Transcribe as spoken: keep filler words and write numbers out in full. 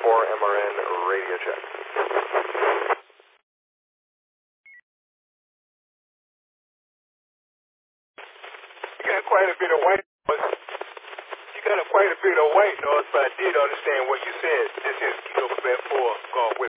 four M R N radio check. You got quite a bit of white noise. You got a quite a bit of white noise, but I did understand what you said. This is Kilo Quebec four, going with